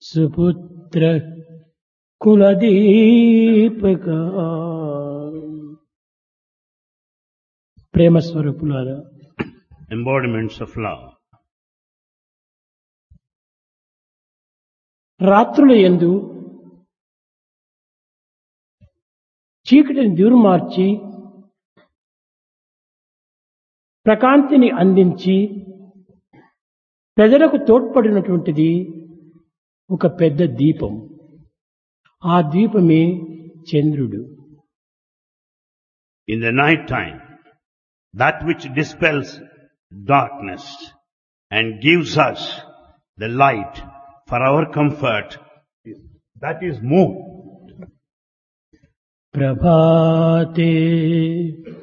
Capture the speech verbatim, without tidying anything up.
సుపుత్ర కులదీపక. ప్రేమ స్వరూపులారా, embodiments of love. రాత్రుల యందు చీకటిని దూరమార్చి ప్రకాంతిని అందించి ప్రజలకు తోడ్పడినటువంటిది ఒక పెద్ద దీపం. ఆ దీపమే చంద్రుడు. In the night time, that which dispels darkness and gives us the light for our comfort, that is moon. ప్రభాతే